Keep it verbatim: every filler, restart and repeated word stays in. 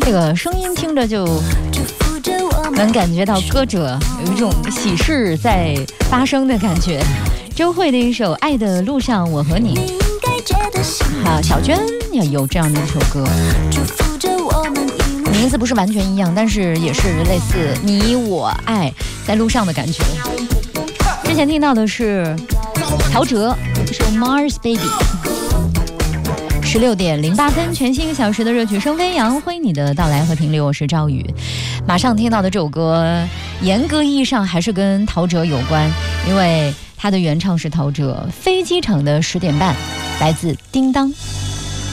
这个声音听着就能感觉到歌者有一种喜事在发生的感觉。周蕙的一首《爱的路上我和你》，啊，小娟也有这样的一首歌，名字不是完全一样，但是也是类似你我爱在路上的感觉。之前听到的是陶喆一首 Mars Baby。十六点零八分，全新一个小时的热曲声飞扬，欢迎你的到来和停留，我是赵宇。马上听到的这首歌，严格意义上还是跟陶喆有关，因为它的原唱是陶喆，《飞机场的十点半》，来自叮当。